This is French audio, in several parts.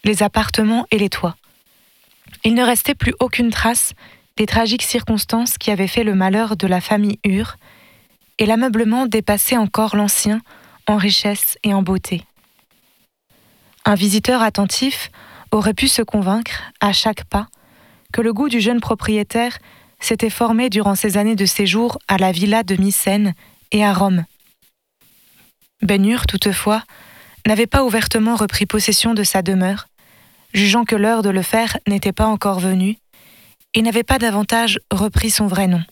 les appartements et les toits. Il ne restait plus aucune trace des tragiques circonstances qui avaient fait le malheur de la famille Hur, et l'ameublement dépassait encore l'ancien en richesse et en beauté. Un visiteur attentif aurait pu se convaincre, à chaque pas, que le goût du jeune propriétaire s'était formé durant ses années de séjour à la villa de Mycène et à Rome. Ben Hur, toutefois, n'avait pas ouvertement repris possession de sa demeure, jugeant que l'heure de le faire n'était pas encore venue, et n'avait pas davantage repris son vrai nom.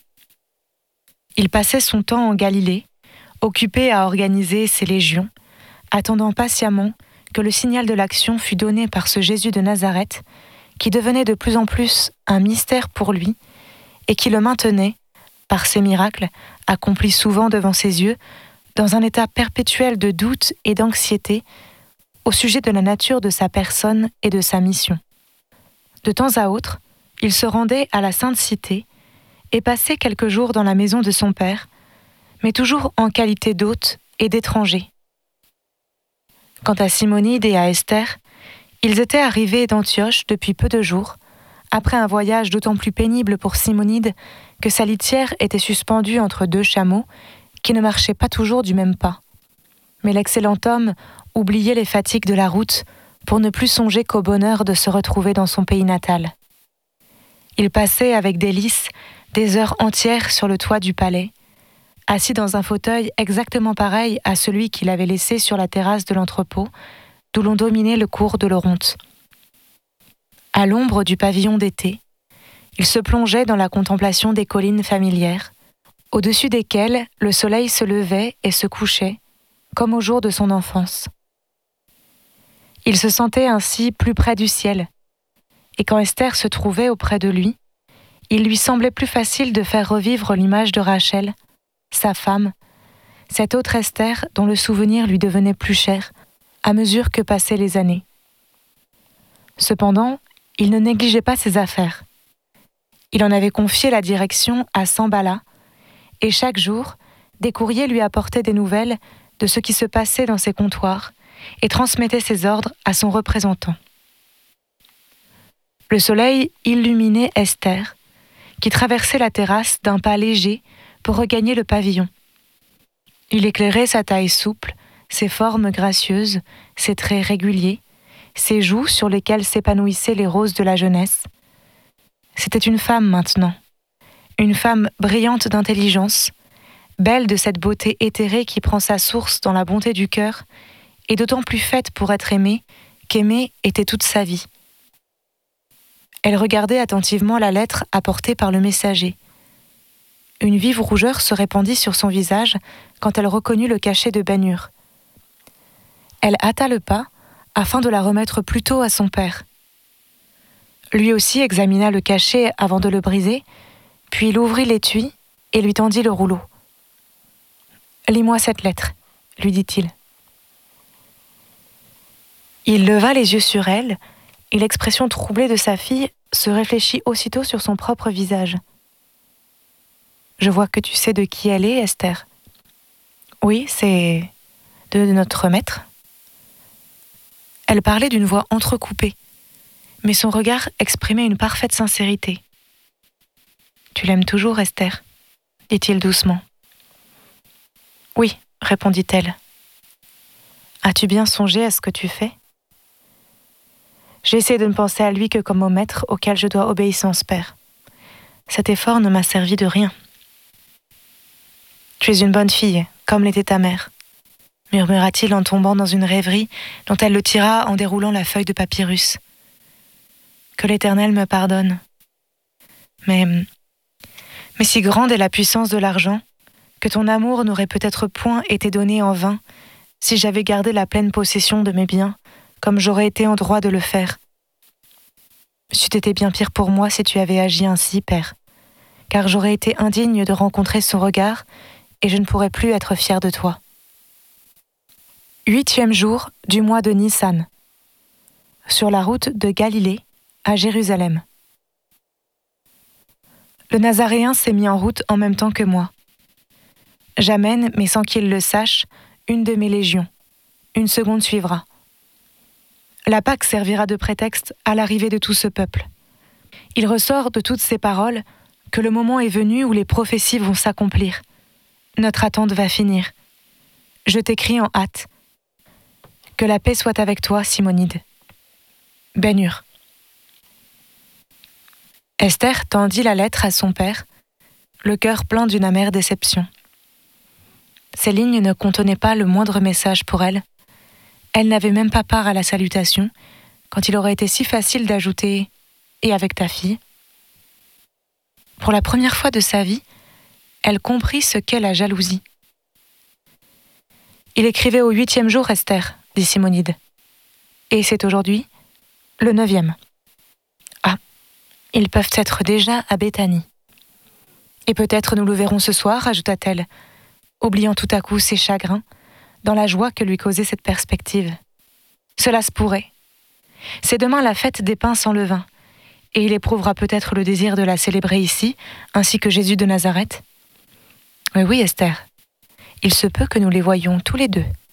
Il passait son temps en Galilée, occupé à organiser ses légions, attendant patiemment que le signal de l'action fût donné par ce Jésus de Nazareth, qui devenait de plus en plus un mystère pour lui, et qui le maintenait, par ses miracles, accomplis souvent devant ses yeux, dans un état perpétuel de doute et d'anxiété au sujet de la nature de sa personne et de sa mission. De temps à autre, il se rendait à la Sainte Cité et passait quelques jours dans la maison de son père, mais toujours en qualité d'hôte et d'étranger. Quant à Simonide et à Esther, ils étaient arrivés d'Antioche depuis peu de jours, après un voyage d'autant plus pénible pour Simonide que sa litière était suspendue entre deux chameaux qui ne marchaient pas toujours du même pas. Mais l'excellent homme oubliait les fatigues de la route pour ne plus songer qu'au bonheur de se retrouver dans son pays natal. Il passait avec délice des heures entières sur le toit du palais, assis dans un fauteuil exactement pareil à celui qu'il avait laissé sur la terrasse de l'entrepôt, d'où l'on dominait le cours de l'Oronte. À l'ombre du pavillon d'été, il se plongeait dans la contemplation des collines familières, au-dessus desquelles le soleil se levait et se couchait, comme au jour de son enfance. Il se sentait ainsi plus près du ciel, et quand Esther se trouvait auprès de lui, il lui semblait plus facile de faire revivre l'image de Rachel, sa femme, cette autre Esther dont le souvenir lui devenait plus cher à mesure que passaient les années. Cependant, il ne négligeait pas ses affaires. Il en avait confié la direction à Sanballat, et chaque jour, des courriers lui apportaient des nouvelles de ce qui se passait dans ses comptoirs et transmettait ses ordres à son représentant. Le soleil illuminait Esther, qui traversait la terrasse d'un pas léger pour regagner le pavillon. Il éclairait sa taille souple, ses formes gracieuses, ses traits réguliers, ses joues sur lesquelles s'épanouissaient les roses de la jeunesse. C'était une femme maintenant, une femme brillante d'intelligence, belle de cette beauté éthérée qui prend sa source dans la bonté du cœur, et d'autant plus faite pour être aimée qu'aimer était toute sa vie. Elle regardait attentivement la lettre apportée par le messager. Une vive rougeur se répandit sur son visage quand elle reconnut le cachet de Ben Hur. Elle hâta le pas afin de la remettre plus tôt à son père. Lui aussi examina le cachet avant de le briser, puis il ouvrit l'étui et lui tendit le rouleau. « Lis-moi cette lettre », lui dit-il. Il leva les yeux sur elle, et l'expression troublée de sa fille se réfléchit aussitôt sur son propre visage. « Je vois que tu sais de qui elle est, Esther. »« Oui, c'est de notre maître. » Elle parlait d'une voix entrecoupée, mais son regard exprimait une parfaite sincérité. « Tu l'aimes toujours, Esther ?» dit-il doucement. « Oui, » répondit-elle. « As-tu bien songé à ce que tu fais ? » J'ai essayé de ne penser à lui que comme au maître auquel je dois obéissance, père. Cet effort ne m'a servi de rien. « Tu es une bonne fille, comme l'était ta mère, » murmura-t-il en tombant dans une rêverie dont elle le tira en déroulant la feuille de papyrus. « Que l'Éternel me pardonne. Mais si grande est la puissance de l'argent, que ton amour n'aurait peut-être point été donné en vain si j'avais gardé la pleine possession de mes biens, comme j'aurais été en droit de le faire. C'eût été bien pire pour moi si tu avais agi ainsi, père, car j'aurais été indigne de rencontrer son regard et je ne pourrais plus être fière de toi. 8e jour du mois de Nissan. Sur la route de Galilée à Jérusalem. Le Nazaréen s'est mis en route en même temps que moi. J'amène, mais sans qu'il le sache, une de mes légions. Une seconde suivra. La Pâque servira de prétexte à l'arrivée de tout ce peuple. Il ressort de toutes ces paroles que le moment est venu où les prophéties vont s'accomplir. Notre attente va finir. Je t'écris en hâte. Que la paix soit avec toi, Simonide. Ben-Hur. Esther tendit la lettre à son père, le cœur plein d'une amère déception. Ces lignes ne contenaient pas le moindre message pour elle. Elle n'avait même pas part à la salutation, quand il aurait été si facile d'ajouter « et avec ta fille ». Pour la première fois de sa vie, elle comprit ce qu'est la jalousie. « Il écrivait au 8e jour, Esther », dit Simonide. « Et c'est aujourd'hui le 9e. » Ah, ils peuvent être déjà à Béthanie. « Et peut-être nous le verrons ce soir, ajouta-t-elle, oubliant tout à coup ses chagrins, dans la joie que lui causait cette perspective. Cela se pourrait. C'est demain la fête des pains sans levain, et il éprouvera peut-être le désir de la célébrer ici, ainsi que Jésus de Nazareth. Oui, Esther, il se peut que nous les voyions tous les deux.